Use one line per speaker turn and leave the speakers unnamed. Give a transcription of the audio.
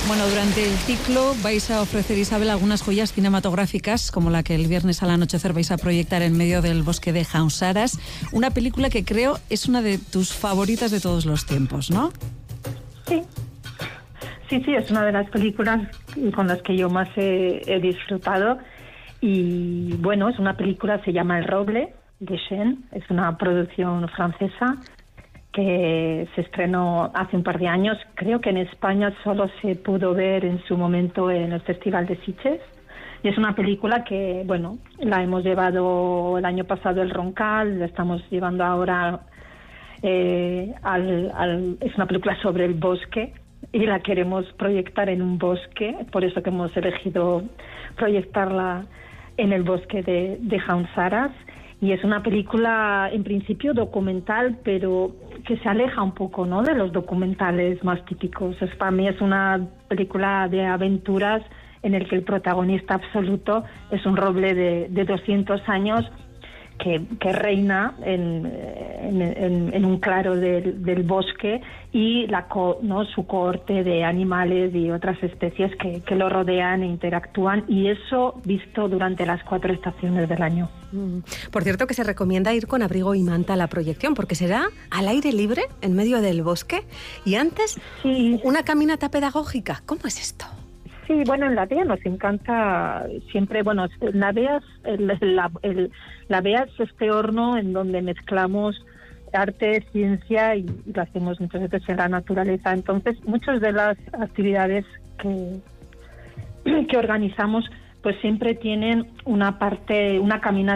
Bueno, durante el ciclo vais a ofrecer, Isabel, algunas joyas cinematográficas, como la que el viernes al anochecer vais a proyectar En medio del bosque de Jaunsaras, una película que creo es una de tus favoritas de todos los tiempos, ¿no?
Sí. Sí, es una de las películas con las que yo más he disfrutado. Y bueno, es una película, se llama El Roble, de Chêne, es una producción francesa que se estrenó hace un par de años. Creo que en España solo se pudo ver en su momento en el Festival de Sitges. Y es una película que, bueno, la hemos llevado el año pasado el Roncal, la estamos llevando ahora es una película sobre el bosque y la queremos proyectar en un bosque, por eso que hemos elegido proyectarla en el bosque de Jaunsaras. Y es una película, en principio, documental, pero que se aleja un poco, ¿no?, de los documentales más típicos. Para mí es una película de aventuras en el que el protagonista absoluto es un roble de 200 años que reina en un claro del bosque, y su cohorte de animales y otras especies que lo rodean e interactúan, y eso visto durante las 4 estaciones del año.
Por cierto, que se recomienda ir con abrigo y manta a la proyección, porque será al aire libre, en medio del bosque, y antes una caminata pedagógica. ¿Cómo es esto?
Sí, bueno, en la BEA nos encanta siempre, bueno, la BEA es este horno en donde mezclamos arte, ciencia, y lo hacemos muchas veces en la naturaleza. Entonces, muchas de las actividades que organizamos pues siempre tienen una caminata